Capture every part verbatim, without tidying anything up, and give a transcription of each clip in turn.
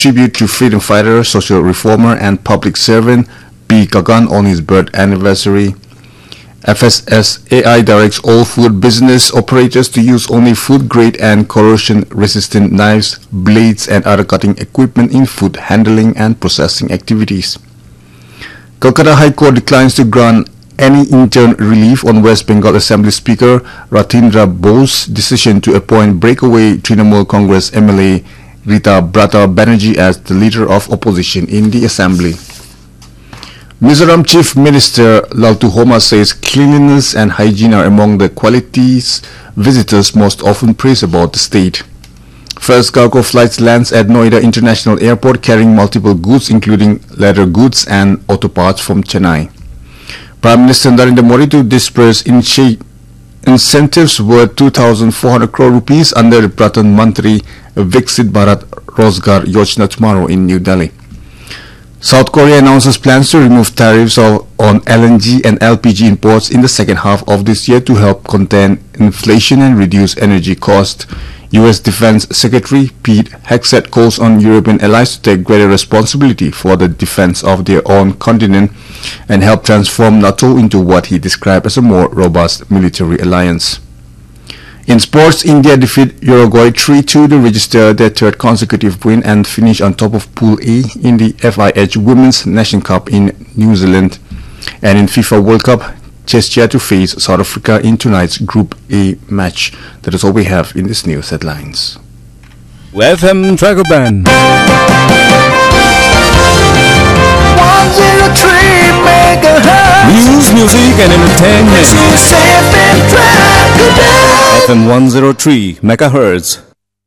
tribute to freedom fighter, social reformer, and public servant P. Kagan on his birth anniversary. F S S A I directs all food business operators to use only food-grade and corrosion-resistant knives, blades, and other cutting equipment in food handling and processing activities. Kolkata High Court declines to grant any interim relief on West Bengal Assembly Speaker Ratindra Bose's decision to appoint breakaway Trinamool Congress M L A Rita Brata Banerjee as the leader of opposition in the Assembly. Mizoram Chief Minister Laltuhoma says cleanliness and hygiene are among the qualities visitors most often praise about the state. First cargo flights lands at Noida International Airport carrying multiple goods including leather goods and auto parts from Chennai. Prime Minister Narendra Modi to disperse incentives worth two thousand four hundred crore rupees under the Pradhan Mantri Viksit Bharat Rozgar Yojana tomorrow in New Delhi. South Korea announces plans to remove tariffs of, on L N G and L P G imports in the second half of this year to help contain inflation and reduce energy costs. U S Defense Secretary Pete Hegseth calls on European allies to take greater responsibility for the defense of their own continent and help transform NATO into what he described as a more robust military alliance. In sports, India defeat Uruguay three two to register their third consecutive win and finish on top of Pool A in the F I H Women's Nation Cup in New Zealand. And in FIFA World Cup, Czechia to face South Africa in tonight's Group A match. That is all we have in this news headlines. F M Tracker Band. one oh three megahertz. News, music and entertainment. This is F M Tracker Band. F M one oh three megahertz.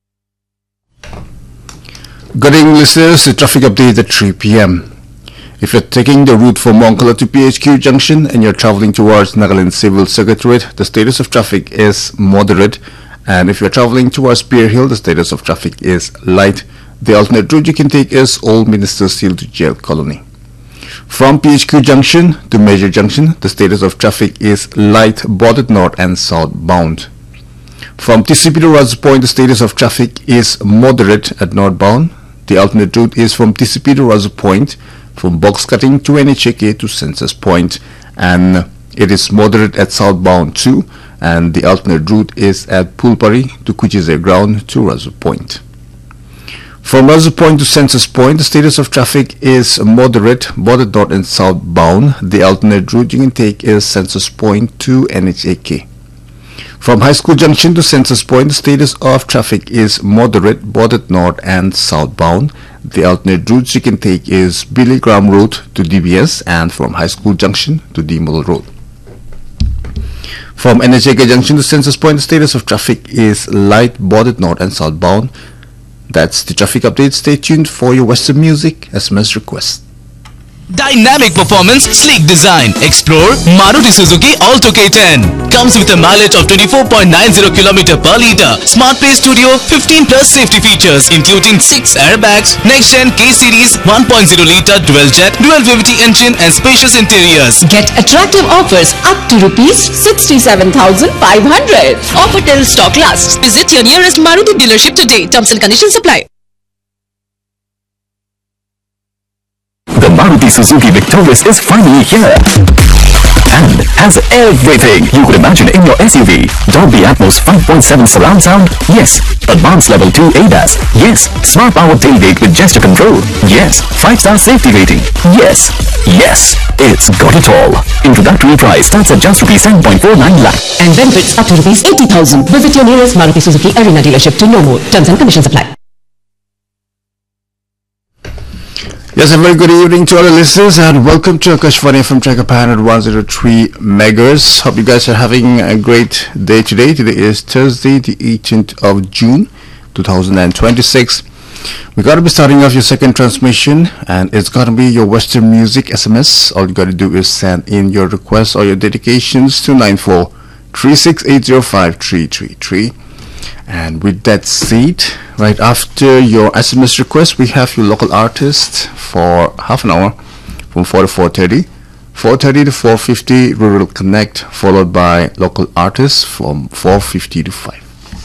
Good evening, listeners. The traffic update at three p m If you're taking the route from Mongkala to P H Q Junction and you're traveling towards Nagaland Civil Secretariat, the status of traffic is moderate. And if you're traveling towards Pier Hill, the status of traffic is light. The alternate route you can take is Old Minister's Hill to Jail Colony. From P H Q Junction to Major Junction, the status of traffic is light, both north and southbound. From T C P to Razu Point, the status of traffic is moderate at northbound. The alternate route is from T C P to Razu Point, from Box Cutting to N H A K to Census Point, and it is moderate at southbound too, and the alternate route is at Pulpari to Kuchize Ground to Razu Point. From Razu Point to Census Point, the status of traffic is moderate, both north and southbound. The alternate route you can take is Census Point to N H A K. From High School Junction to Census Point, the status of traffic is moderate, both north and southbound. The alternate routes you can take is Billy Graham Road to D B S and from High School Junction to Deemul Road. From N H A K Junction to Census Point, the status of traffic is light, both north and southbound. That's the traffic update. Stay tuned for your Western music S M S request. Dynamic performance, sleek design. Explore Maruti Suzuki Alto K ten. Comes with a mileage of twenty-four point nine zero kilometers per liter. Smart Play Studio, fifteen plus safety features including six airbags, next gen K series, one point oh liter dual jet, dual V V T engine and spacious interiors. Get attractive offers up to rupees sixty-seven thousand five hundred. Offer till stock lasts. Visit your nearest Maruti dealership today. Terms and conditions apply. The Maruti Suzuki Victoris is finally here and has everything you could imagine in your S U V. Dolby Atmos five point seven surround sound? Yes. Advanced Level two A D A S? Yes. Smart Power Tailgate with gesture control? Yes. five star safety rating? Yes. Yes. It's got it all. Introductory price starts at just rupees ten point four nine lakh. And benefits up to rupees eighty thousand. Visit your nearest Maruti Suzuki Arena dealership to know more. Terms and conditions apply. Yes, a very good evening to all the listeners and welcome to Akashvani from Tracker Pan at one oh three megahertz. Hope you guys are having a great day today. Today is Thursday, the eighteenth of June, two thousand twenty-six. We got to be starting off your second transmission and it's going to be your Western music S M S. All you got to do is send in your requests or your dedications to nine four three six eight zero five three three three. And with that said, right after your S M S request, we have your local artist for half an hour from four to four thirty, four thirty to four fifty Rural Connect, followed by local artists from four fifty to five.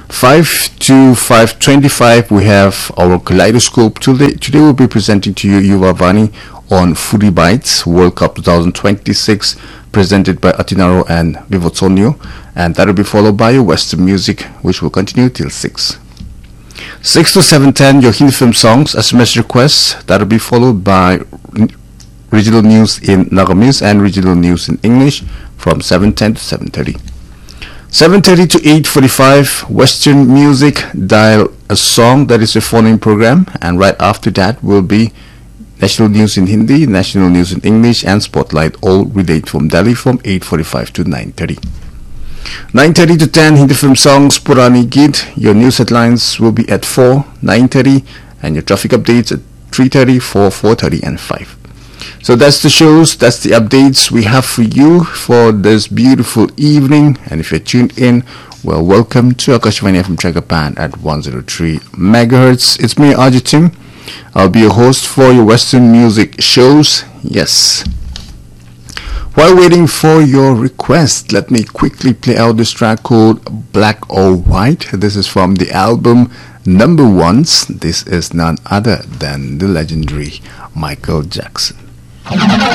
five to five twenty-five, we have our Kaleidoscope. Today, today we'll be presenting to you Yuva Vani on Foodie Bites World Cup twenty twenty-six, presented by Atinaro and Vivotonio, and that will be followed by your Western music, which will continue till six. six to seven ten, your Hindi film songs, S M S requests. That will be followed by regional news in Nagamis and regional news in English from seven ten to seven thirty. seven thirty to eight forty-five, Western music, dial a song. That is a phone-in program, and right after that will be national news in Hindi, national news in English, and Spotlight, all relayed from Delhi from eight forty-five to nine thirty. nine thirty to ten, Hindi film songs, Purani Geet. Your news headlines will be at four, nine thirty, and your traffic updates at three thirty, four, four thirty, and five. So that's the shows, that's the updates we have for you for this beautiful evening. And if you're tuned in, well, welcome to Akashvani F M Tragapan at one oh three megahertz. It's me, Ajit Tim. I'll be your host for your Western music shows. Yes. While waiting for your request, let me quickly play out this track called Black or White. This is from the album Number Ones. This is none other than the legendary Michael Jackson.